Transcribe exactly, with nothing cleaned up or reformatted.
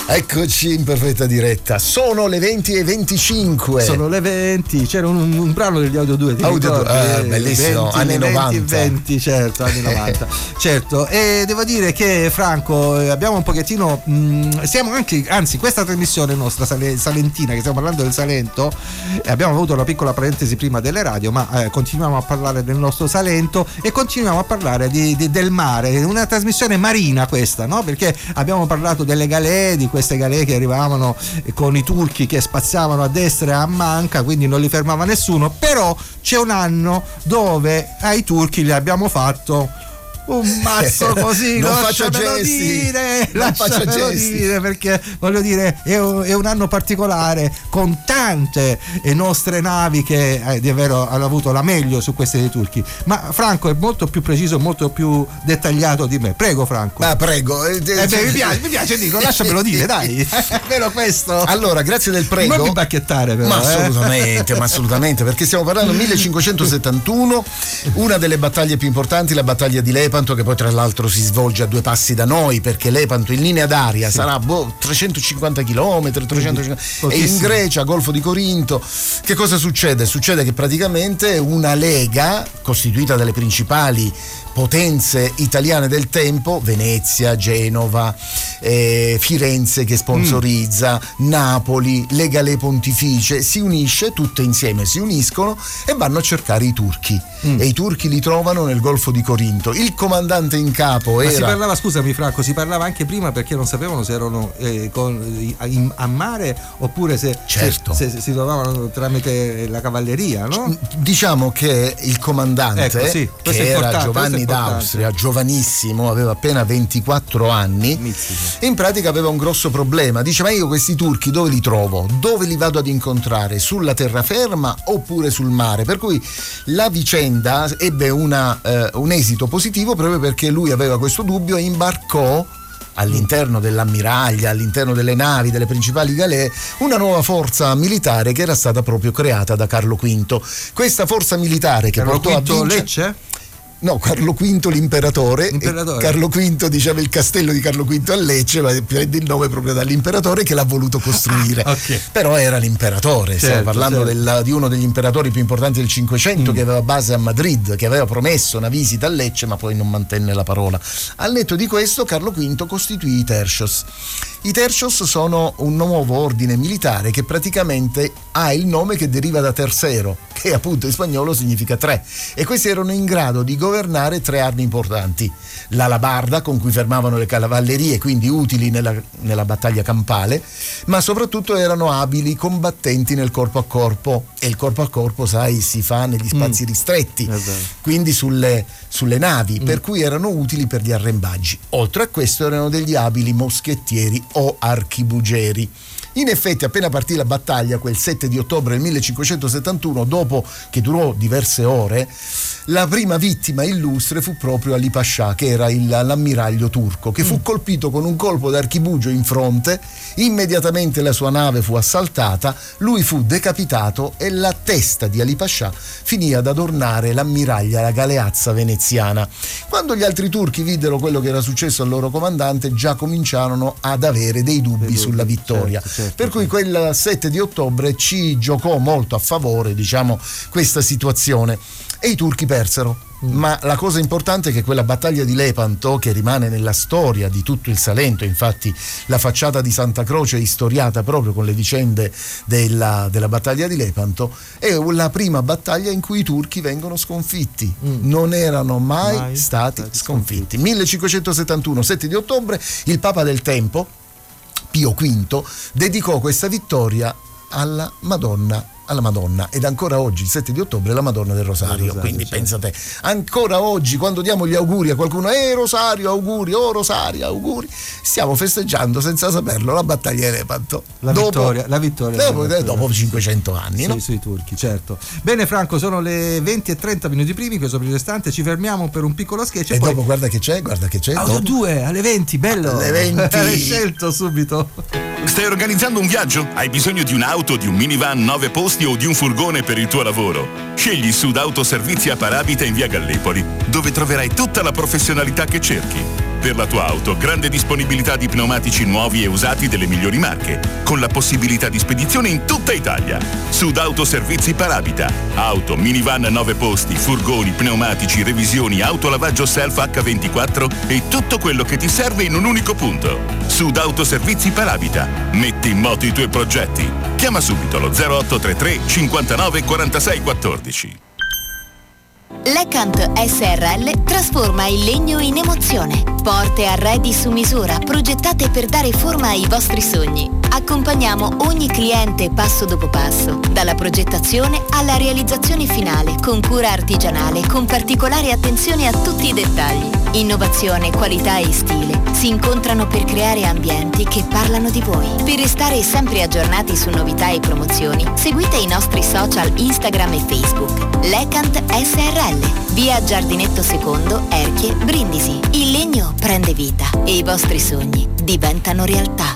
Eccoci in perfetta diretta. Sono le venti e venticinque. Sono le venti. C'era un, un brano degli Audio due. Audio due, eh, bellissimo. venti, anni novanta. venti, venti, certo, anni novanta. Certo. E devo dire che, Franco, abbiamo un pochettino. Mh, siamo anche, anzi, questa trasmissione nostra sale, salentina, che stiamo parlando del Salento, eh, abbiamo avuto una piccola parentesi prima delle radio, ma eh, continuiamo a parlare del nostro Salento e continuiamo a parlare di, di, del mare. Una trasmissione marina questa, no? Perché abbiamo parlato delle galee, di queste galee che arrivavano con i turchi che spazzavano a destra e a manca, quindi non li fermava nessuno. Però c'è un anno dove ai turchi li abbiamo fatto un mazzo così, non lasciamelo faccio gesti, dire, non faccio gesti. dire, perché voglio dire è un, è un anno particolare con tante nostre navi che eh, di vero hanno avuto la meglio su queste dei turchi. Ma Franco è molto più preciso, molto più dettagliato di me. Prego, Franco. Ah, prego. Eh, beh, mi piace, mi piace dirlo, lasciamelo dire, dai. Vero questo? Allora, grazie del prego. Non mi bacchettare però. Ma eh. assolutamente, ma assolutamente, perché stiamo parlando del millecinquecentosettantuno, una delle battaglie più importanti, la battaglia di Lepanto, che poi tra l'altro si svolge a due passi da noi, perché Lepanto in linea d'aria sì. sarà boh, trecentocinquanta chilometri, trecentocinquanta, e in Grecia, Golfo di Corinto. Che cosa succede? Succede che praticamente una lega costituita dalle principali potenze italiane del tempo, Venezia, Genova, eh, Firenze che sponsorizza, mm. Napoli, le Galee Pontificie, si unisce, tutte insieme si uniscono e vanno a cercare i turchi. Mm. E i turchi li trovano nel Golfo di Corinto. Il comandante in capo era... Ma si parlava, scusami Franco, si parlava anche prima perché non sapevano se erano eh, con, in, a mare oppure se, certo. se, se si trovavano tramite la cavalleria, no? Diciamo che il comandante, ecco, sì, che era Giovanni d'Austria, giovanissimo, aveva appena ventiquattro anni, Mizzico. In pratica aveva un grosso problema. Dice: ma io questi turchi dove li trovo? Dove li vado ad incontrare? Sulla terraferma oppure sul mare? Per cui la vicenda ebbe una, eh, un esito positivo, proprio perché lui aveva questo dubbio e imbarcò all'interno dell'ammiraglia, all'interno delle navi, delle principali galee, una nuova forza militare che era stata proprio creata da Carlo quinto. Questa forza militare che Carlo portò Quinto a vincere... Lecce? No, Carlo quinto l'imperatore, l'imperatore. Carlo quinto, diciamo, il castello di Carlo quinto a Lecce, ma prende il nome proprio dall'imperatore che l'ha voluto costruire. Ah, okay. Però era l'imperatore, certo, stiamo parlando certo. del, di uno degli imperatori più importanti del Cinquecento, mm. che aveva base a Madrid, che aveva promesso una visita a Lecce ma poi non mantenne la parola. Al netto di questo, Carlo quinto costituì i tercios. I tercios sono un nuovo ordine militare che praticamente ha il nome che deriva da tercero, che appunto in spagnolo significa tre, e questi erano in grado di governare tre armi importanti: l'alabarda, con cui fermavano le cavallerie, quindi utili nella, nella battaglia campale, ma soprattutto erano abili combattenti nel corpo a corpo, e il corpo a corpo, sai, si fa negli spazi mm. ristretti, quindi sulle, sulle navi, mm. per cui erano utili per gli arrembaggi. Oltre a questo erano degli abili moschettieri o archibugieri. In effetti, appena partì la battaglia, quel sette di ottobre del millecinquecentosettantuno, dopo che durò diverse ore, la prima vittima illustre fu proprio Ali Pascià, che era il, l'ammiraglio turco, che fu mm. colpito con un colpo d'archibugio in fronte. Immediatamente la sua nave fu assaltata, lui fu decapitato e la testa di Ali Pascià finì ad adornare l'ammiraglia, la galeazza veneziana. Quando gli altri turchi videro quello che era successo al loro comandante, già cominciarono ad avere dei dubbi sulla vittoria. Certo, certo. Per cui quel sette di ottobre ci giocò molto a favore, diciamo, questa situazione, e i turchi persero. Mm. Ma la cosa importante è che quella battaglia di Lepanto, che rimane nella storia di tutto il Salento, infatti la facciata di Santa Croce è istoriata proprio con le vicende della, della battaglia di Lepanto, è la prima battaglia in cui i turchi vengono sconfitti. Mm. Non erano mai, mai stati, stati sconfitti. sconfitti. millecinquecentosettantuno, sette di ottobre, il Papa del tempo, Pio quinto, dedicò questa vittoria alla Madonna alla Madonna, ed ancora oggi il sette di ottobre la Madonna del Rosario, Rosario quindi certo. Pensate, ancora oggi quando diamo gli auguri a qualcuno, eh Rosario auguri, oh Rosario auguri, stiamo festeggiando senza saperlo la battaglia di Lepanto, la dopo, vittoria, la vittoria dopo, vittoria. dopo cinquecento anni, sì, no? Sui turchi, certo. Bene Franco, sono le venti e trenta minuti primi, questo preciso istante ci fermiamo per un piccolo sketch e, e poi... dopo guarda che c'è, guarda che c'è Audio due alle venti, bello, alle venti l'hai scelto subito. Stai organizzando un viaggio? Hai bisogno di un'auto, di un minivan nove posti o di un furgone per il tuo lavoro? Scegli Sud Autoservizi a Paravita in via Gallipoli, dove troverai tutta la professionalità che cerchi. per la tua auto, grande disponibilità di pneumatici nuovi e usati delle migliori marche, con la possibilità di spedizione in tutta Italia. Sudauto Servizi Palabita. Auto, minivan nove posti, furgoni, pneumatici, revisioni, autolavaggio self acca ventiquattro e tutto quello che ti serve in un unico punto. Sudauto Servizi Palabita. Metti in moto i tuoi progetti. Chiama subito lo zero otto tre tre cinquantanove quarantasei quattordici. Lecant S R L trasforma il legno in emozione. Porte arredi su misura progettate per dare forma ai vostri sogni. Accompagniamo ogni cliente passo dopo passo, dalla progettazione alla realizzazione finale, con cura artigianale, con particolare attenzione a tutti i dettagli. Innovazione, qualità e stile si incontrano per creare ambienti che parlano di voi. Per restare sempre aggiornati su novità e promozioni, seguite i nostri social Instagram e Facebook. Lecant S R L, via Giardinetto Secondo, Erchie, Brindisi. Il legno prende vita e i vostri sogni diventano realtà.